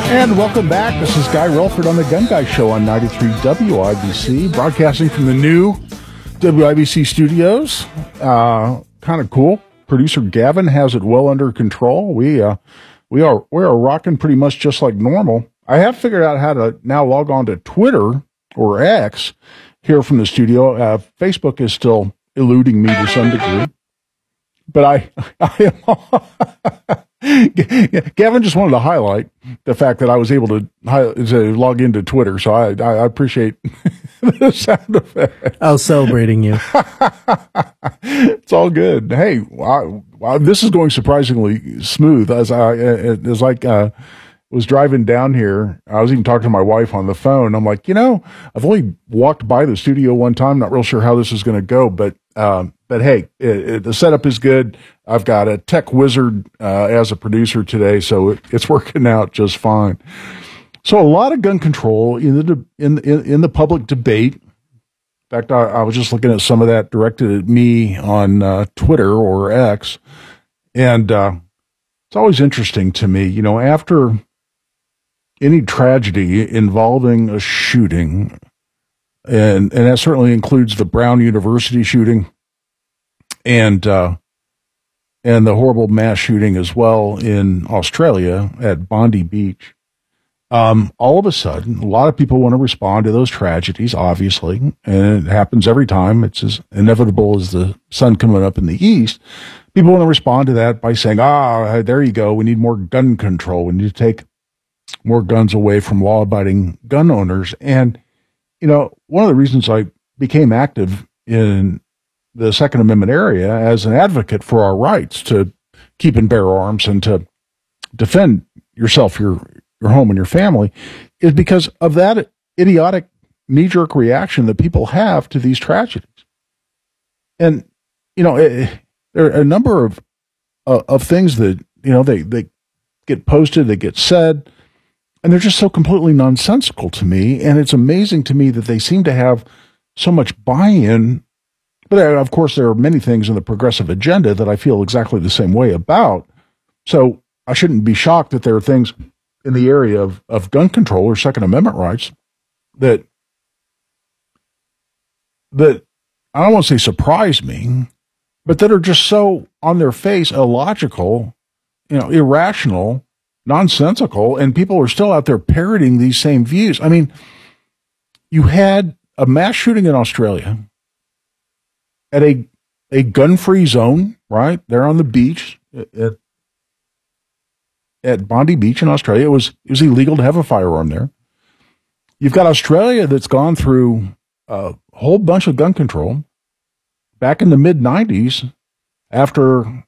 And welcome back. This is Guy Relford on the Gun Guy Show on 93 WIBC, broadcasting from the new WIBC studios. Kind of cool. Producer Gavin has it well under control. We're rocking pretty much just like normal. I have figured out how to now log on to Twitter or X here from the studio. Facebook is still eluding me to some degree, but I Gavin just wanted to highlight the fact that I was able to log into Twitter, so I appreciate the sound effect. I was celebrating you. It's all good. Hey, this is going surprisingly smooth. As I was driving down here, I was even talking to my wife on the phone. I'm like, I've only walked by the studio one time. Not real sure how this is going to go, but hey, the setup is good. I've got a tech wizard as a producer today, so it's working out just fine. So a lot of gun control in the public debate. In fact, I was just looking at some of that directed at me on Twitter or X, and it's always interesting to me. After any tragedy involving a shooting, and that certainly includes the Brown University shooting, and the horrible mass shooting as well in Australia at Bondi Beach. All of a sudden, a lot of people want to respond to those tragedies, obviously, and it happens every time. It's as inevitable as the sun coming up in the east. People want to respond to that by saying, there you go. We need more gun control. We need to take more guns away from law-abiding gun owners. And, one of the reasons I became active in the Second Amendment area as an advocate for our rights to keep and bear arms and to defend yourself, your home, and your family is because of that idiotic knee-jerk reaction that people have to these tragedies. And, there are a number of things that, they get posted, they get said, and they're just so completely nonsensical to me. And it's amazing to me that they seem to have so much buy-in. But of course, there are many things in the progressive agenda that I feel exactly the same way about. So I shouldn't be shocked that there are things in the area of gun control or Second Amendment rights that I don't want to say surprise me, but that are just so on their face illogical, irrational, nonsensical, and people are still out there parroting these same views. I mean, you had a mass shooting in Australia at a gun-free zone, right there on the beach at Bondi Beach in Australia. It was illegal to have a firearm there. You've got Australia that's gone through a whole bunch of gun control back in the mid-90s after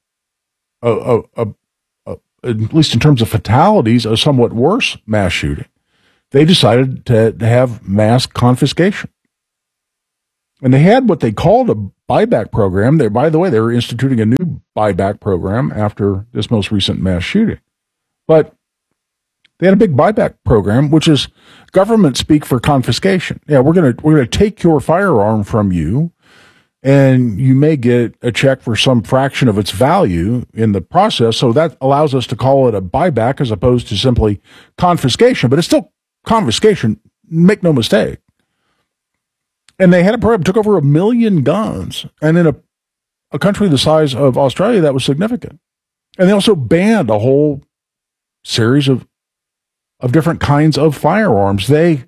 at least in terms of fatalities, a somewhat worse mass shooting. They decided to have mass confiscation. And they had what they called a buyback program. By the way, they were instituting a new buyback program after this most recent mass shooting. But they had a big buyback program, which is government speak for confiscation. Yeah, we're gonna take your firearm from you, and you may get a check for some fraction of its value in the process. So that allows us to call it a buyback as opposed to simply confiscation. But it's still confiscation. Make no mistake. And they had a program, took over 1 million guns. And in a country the size of Australia, that was significant. And they also banned a whole series of different kinds of firearms. They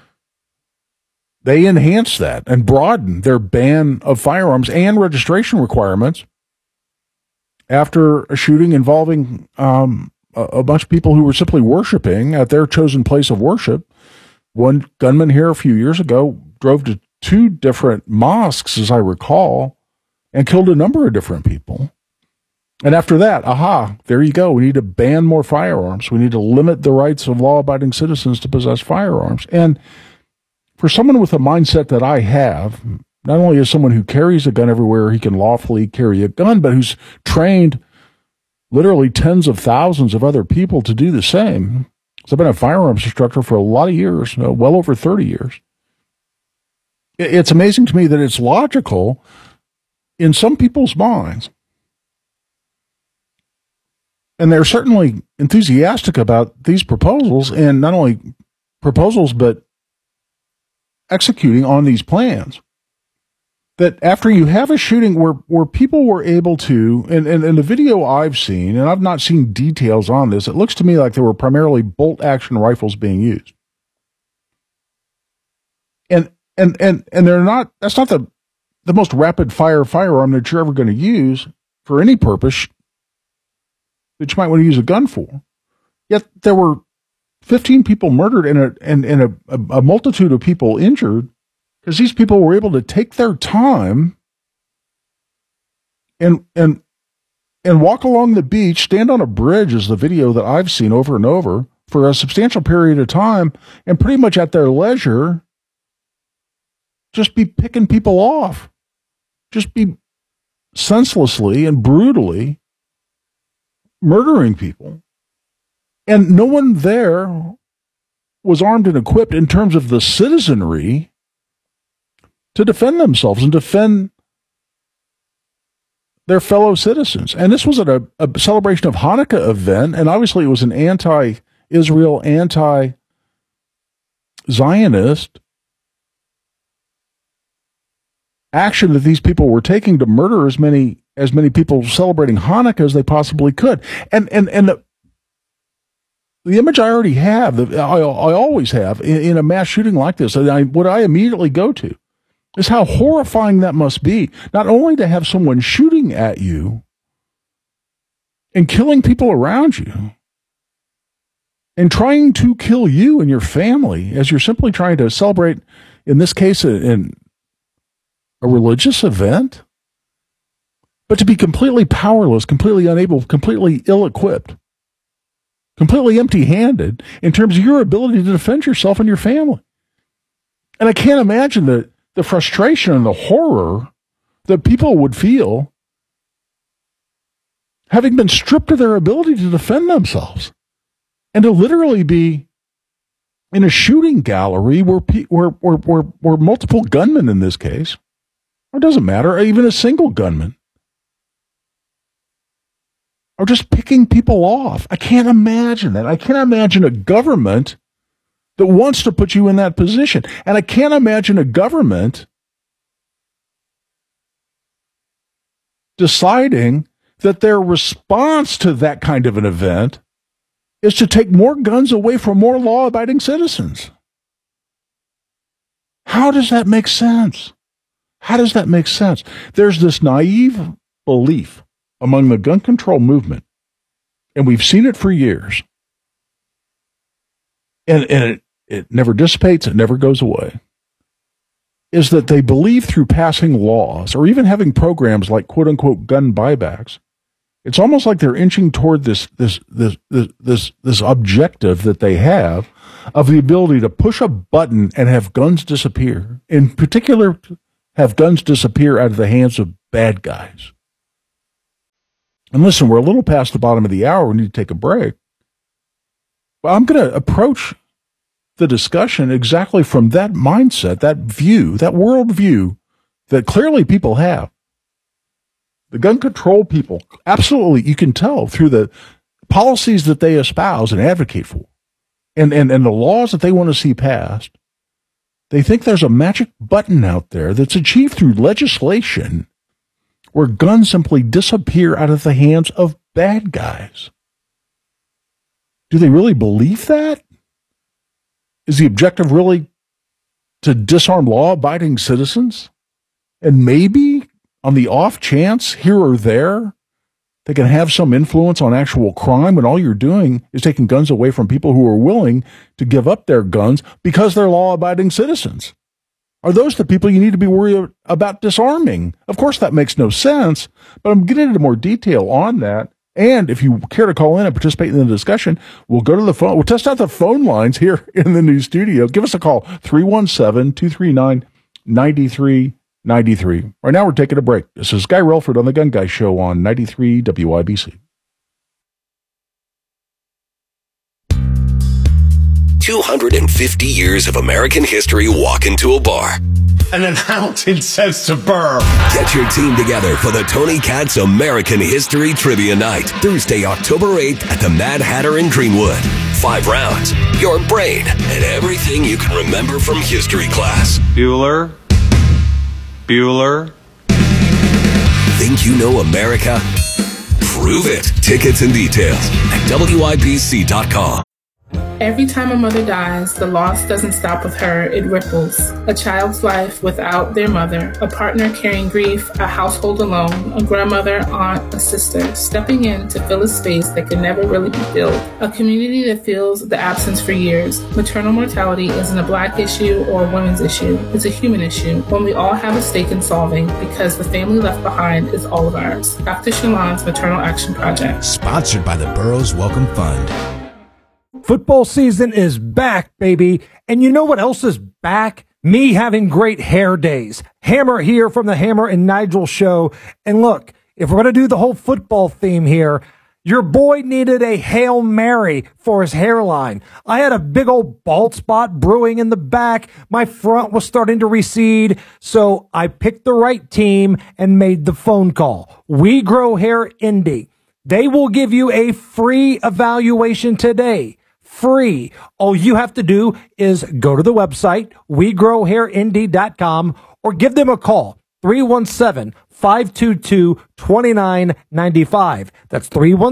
enhanced that and broadened their ban of firearms and registration requirements after a shooting involving a bunch of people who were simply worshiping at their chosen place of worship. One gunman here a few years ago drove to 2 different mosques, as I recall, and killed a number of different people. And after that, there you go. We need to ban more firearms. We need to limit the rights of law-abiding citizens to possess firearms. And for someone with a mindset that I have, not only as someone who carries a gun everywhere he can lawfully carry a gun, but who's trained literally tens of thousands of other people to do the same. So I've been a firearms instructor for a lot of years, well over 30 years. It's amazing to me that it's logical in some people's minds And they're certainly enthusiastic about these proposals, and not only proposals, but executing on these plans. That after you have a shooting where people were able to, and the video I've seen, and I've not seen details on this, it looks to me like there were primarily bolt action rifles being used. And they're not, that's not the most rapid fire firearm that you're ever going to use for any purpose that you might want to use a gun for. Yet there were 15 people murdered and a multitude of people injured, because these people were able to take their time and walk along the beach, stand on a bridge, is the video that I've seen over and over, for a substantial period of time, and pretty much at their leisure, just be picking people off, just be senselessly and brutally murdering people. And no one there was armed and equipped in terms of the citizenry to defend themselves and defend their fellow citizens. And this was at a celebration of Hanukkah event, and obviously it was an anti-Israel, anti-Zionist action that these people were taking to murder as many people celebrating Hanukkah as they possibly could. And the image I already have, I always have in a mass shooting like this, what I immediately go to is how horrifying that must be. Not only to have someone shooting at you and killing people around you and trying to kill you and your family as you're simply trying to celebrate, in this case, in a religious event, but to be completely powerless, completely unable, completely ill-equipped, completely empty-handed in terms of your ability to defend yourself and your family. And I can't imagine the frustration and the horror that people would feel having been stripped of their ability to defend themselves, and to literally be in a shooting gallery where multiple gunmen, in this case, or it doesn't matter, or even a single gunman, are just picking people off. I can't imagine that. I can't imagine a government that wants to put you in that position. And I can't imagine a government deciding that their response to that kind of an event is to take more guns away from more law-abiding citizens. How does that make sense? How does that make sense? There's this naive belief among the gun control movement, and we've seen it for years, and it never dissipates, it never goes away, is that they believe through passing laws or even having programs like quote-unquote gun buybacks, it's almost like they're inching toward this objective that they have of the ability to push a button and have guns disappear. In particular, have guns disappear out of the hands of bad guys. And listen, we're a little past the bottom of the hour. We need to take a break. Well, I'm going to approach the discussion exactly from that mindset, that view, that worldview that clearly people have. The gun control people, absolutely, you can tell through the policies that they espouse and advocate for, and the laws that they want to see passed. They think there's a magic button out there that's achieved through legislation where guns simply disappear out of the hands of bad guys. Do they really believe that? Is the objective really to disarm law-abiding citizens? And maybe, on the off chance, here or there, they can have some influence on actual crime when all you're doing is taking guns away from people who are willing to give up their guns because they're law-abiding citizens. Are those the people you need to be worried about disarming? Of course, that makes no sense, but I'm getting into more detail on that. And if you care to call in and participate in the discussion, we'll go to the phone. We'll test out the phone lines here in the new studio. Give us a call, 317-239-9393. Right now, we're taking a break. This is Guy Relford on The Gun Guy Show on 93 WIBC. 250 years of American history walk into a bar. and then Hamilton says to Burr. Get your team together for the Tony Katz American History Trivia Night, Thursday, October 8th at the Mad Hatter in Greenwood. 5 rounds, your brain, and everything you can remember from history class. Bueller. Think you know America? Prove it. Tickets and details at WIBC.com. Every time a mother dies, the loss doesn't stop with her, it ripples. A child's life without their mother, a partner carrying grief, a household alone, a grandmother, aunt, a sister, stepping in to fill a space that can never really be filled. A community that feels the absence for years. Maternal mortality isn't a Black issue or a women's issue. It's a human issue, one we all have a stake in solving because the family left behind is all of ours. Dr. Shalon's Maternal Action Project. Sponsored by the Burroughs Welcome Fund. Football season is back, baby. And you know what else is back? Me having great hair days. Hammer here from the Hammer and Nigel show. And look, if we're going to do the whole football theme here, your boy needed a Hail Mary for his hairline. I had a big old bald spot brewing in the back. My front was starting to recede. So I picked the right team and made the phone call. We Grow Hair Indy. They will give you a free evaluation today. Free. All you have to do is go to the website, wegrowhairindy.com, or give them a call, 317-522-2995. That's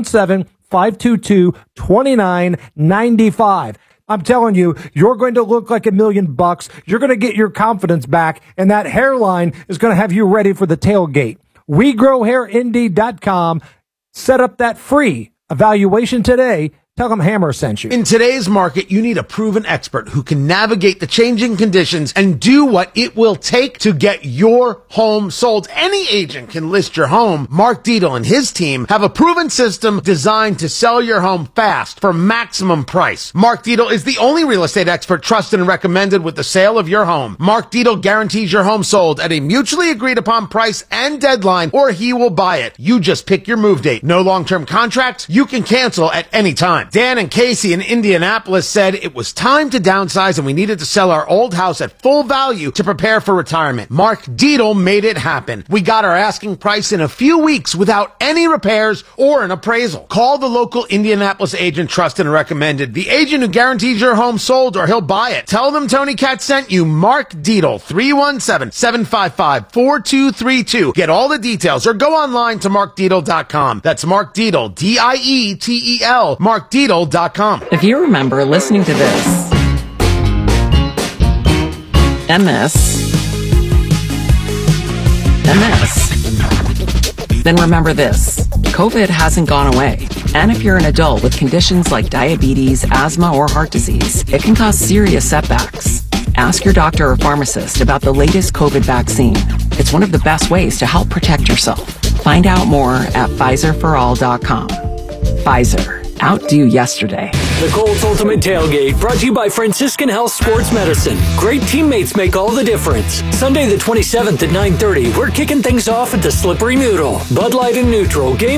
317-522-2995. I'm telling you, you're going to look like $1 million. You're going to get your confidence back, and that hairline is going to have you ready for the tailgate. wegrowhairindy.com. Set up that free evaluation today. Tell them Hammer sent you. In today's market, you need a proven expert who can navigate the changing conditions and do what it will take to get your home sold. Any agent can list your home. Mark Dietel and his team have a proven system designed to sell your home fast for maximum price. Mark Dietel is the only real estate expert trusted and recommended with the sale of your home. Mark Dietel guarantees your home sold at a mutually agreed upon price and deadline, or he will buy it. You just pick your move date. No long-term contracts. You can cancel at any time. Dan and Casey in Indianapolis said it was time to downsize and we needed to sell our old house at full value to prepare for retirement. Mark Dietel made it happen. We got our asking price in a few weeks without any repairs or an appraisal. Call the local Indianapolis agent trusted and recommended. The agent who guarantees your home sold or he'll buy it. Tell them Tony Katz sent you. Mark Dietel, 317-755-4232. Get all the details or go online to markdietel.com. That's Mark Dietel, D-I-E-T-E-L, markdietel.com. If you remember listening to this, MS, then remember this. COVID hasn't gone away. And if you're an adult with conditions like diabetes, asthma, or heart disease, it can cause serious setbacks. Ask your doctor or pharmacist about the latest COVID vaccine. It's one of the best ways to help protect yourself. Find out more at PfizerForAll.com. Pfizer. Outdo yesterday. The Colts Ultimate Tailgate, brought to you by Franciscan Health Sports Medicine. Great teammates make all the difference. Sunday the 27th at 9:30, we're kicking things off at the Slippery Noodle. Bud Light and Neutral, game